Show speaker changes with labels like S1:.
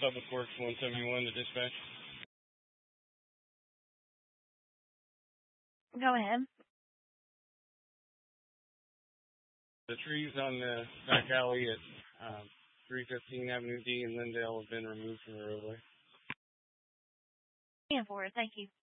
S1: Public Works 171 to dispatch.
S2: Go ahead.
S1: The trees on the back alley at 315 Avenue D in Lindale have been removed from the roadway.
S2: For it. Thank you.